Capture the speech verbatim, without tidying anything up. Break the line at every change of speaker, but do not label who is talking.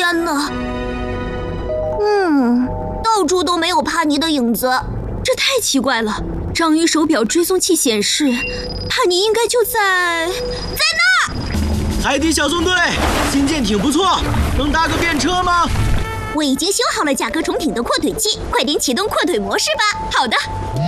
天哪！嗯，到处都没有帕尼的影子，
这太奇怪了。章鱼手表追踪器显示，帕尼应该就在在那儿。
海底小纵队，新舰艇不错，能搭个便车吗？
我已经修好了甲壳虫艇的扩腿器，快点启动扩腿模式吧。
好的。